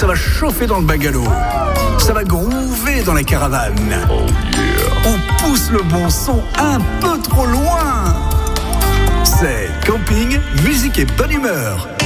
ça va chauffer dans le bungalow. Ça va groover dans la caravane. On pousse le bon son un peu trop loin. C'est camping, musique et bonne humeur.